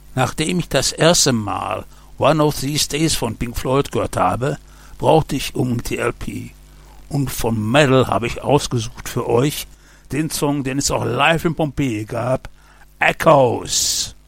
Nachdem ich das erste Mal One of These Days von Pink Floyd gehört habe, brauchte ich unbedingt die LP. Und von Metal habe ich ausgesucht für euch den Song, den es auch live in Pompeji gab, Echoes.